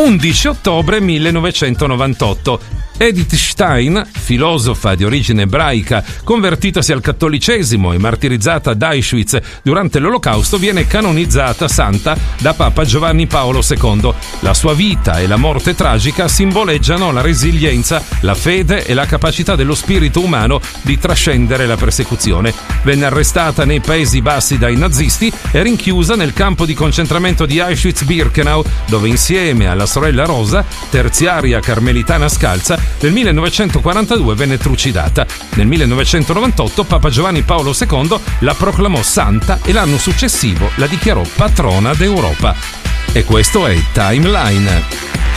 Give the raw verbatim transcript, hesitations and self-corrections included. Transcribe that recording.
undici ottobre millenovecentonovantotto. Edith Stein, filosofa di origine ebraica, convertitasi al cattolicesimo e martirizzata ad Auschwitz durante l'Olocausto, viene canonizzata santa da Papa Giovanni Paolo secondo. La sua vita e la morte tragica simboleggiano la resilienza, la fede e la capacità dello spirito umano di trascendere la persecuzione. Venne arrestata nei Paesi Bassi dai nazisti e rinchiusa nel campo di concentramento di Auschwitz-Birkenau, dove insieme alla sorella Rosa, terziaria carmelitana scalza, nel millenovecentoquarantadue venne trucidata. Nel millenovecentonovantotto Papa Giovanni Paolo secondo la proclamò santa e l'anno successivo la dichiarò patrona d'Europa. E questo è Timeline.